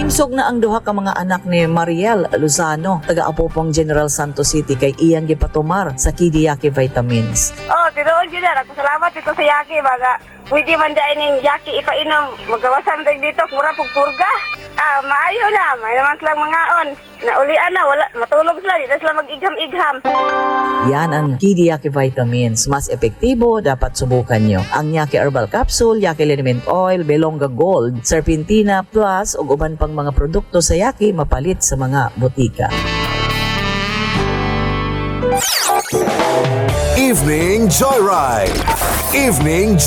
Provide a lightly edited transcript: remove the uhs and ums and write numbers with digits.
Nahimsog na ang duha ka mga anak ni Mariel Lozano, taga-Apopong General Santos City kay iyang gipatumar sa Kidi Yaki Vitamins. Oh, tinuod yun na. Salamat dito sa Yaki. Baga, pwede man dahil ng Yaki ipainom. Magawasan din dito, mura pagpurga. Maayo na. May naman silang mga on. Naulian na, wala. Matulog sila. Dito sila mag-igham-igham. Yan ang Kidi Yaki Vitamins. Mas epektibo, dapat subukan nyo. Ang Yaki Herbal Capsule, Yaki Liniment Oil, Belonga Gold, Serpentina Plus, ug uban pang mga produkto sa Yaki mapalit sa mga butika. Evening Joyride. Evening